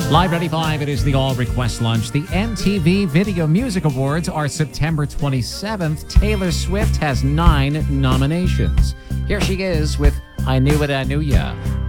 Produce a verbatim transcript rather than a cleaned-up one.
Live ninety-five, it is the All Request Lunch. The M T V Video Music Awards are September twenty-seventh. Taylor Swift has nine nominations. Here she is with I Knew It, I Knew Ya.